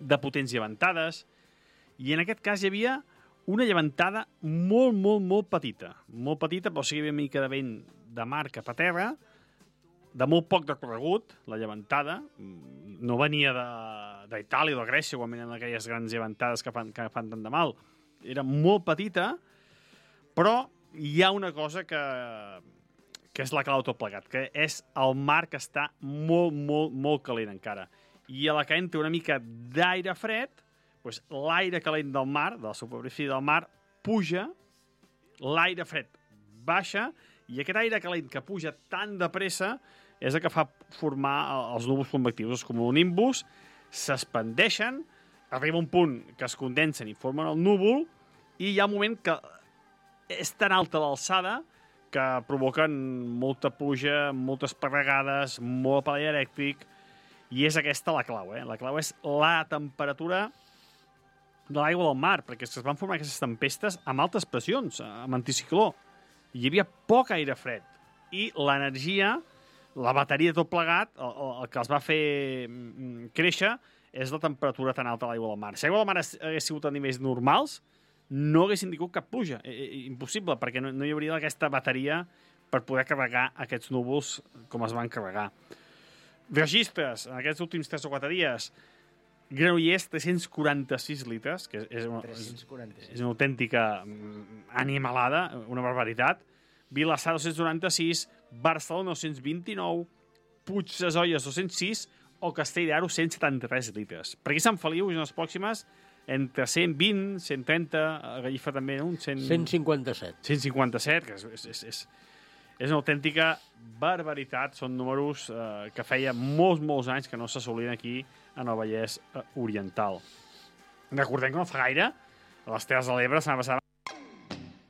de potents llevantades, i en aquest cas hi havia una llevantada molt petita, però sí que hi havia una mica de vent de mar cap a terra, de molt poc recorregut, la llevantada, no venia d'Itàlia o de Grècia, quan venen aquelles grans llevantades que fan tant de mal, era molt petita, però hi ha una cosa que és la clau de tot plegat, que és el mar que està molt calent encara. I a la que entra una mica d'aire fred, doncs l'aire calent del mar, de la superfície del mar, puja, l'aire fred baixa, i aquest aire calent que puja tan de pressa és el que fa formar els núvols convectius. Els cumulonimbus s'expandeixen, arriba un punt que es condensen i formen el núvol, i hi ha un moment que és tan alta l'alçada que provoquen molta pluja, moltes pedregades, molt aparell elèctric, i és aquesta la clau. La clau és la temperatura de l'aigua del mar, perquè es van formar aquestes tempestes amb altes pressions, amb anticicló. Hi havia poc aire fred. I l'energia, la bateria de tot plegat, el que els va fer créixer, és la temperatura tan alta de l'aigua del mar. Si l'aigua del mar hagués sigut a nivells normals, no haguessin tingut cap pluja. Impossible, perquè no hi hauria aquesta bateria per poder carregar aquests núvols com es van carregar. Registres, en aquests últims 3 o 4 dies, Granollers, 346 litres, que és una autèntica animalada, una barbaritat. Vilassar, 296, Barcelona, 229, Puigdesolles, 206, o Castell d'Aro, 173 litres. Per aquí Sant Feliu, en les pròximes, entre 120, 130, a Gallifa també, un 157. 157, que és una autèntica barbaritat. Són números que feia molts anys que no s'assolien aquí en el Vallès Oriental. Recordem que no fa gaire, a les Terres de l'Ebre, la setmana passada